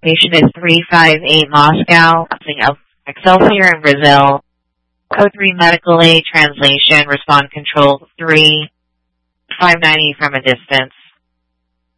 Patient is 358 Moscow, of Excelsior in Brazil. Code 3 medical aid translation, respond control 3, 590 from a distance.